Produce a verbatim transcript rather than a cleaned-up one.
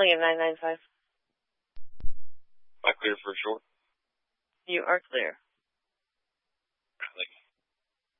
William nine nine five. Am I clear for short? You are clear.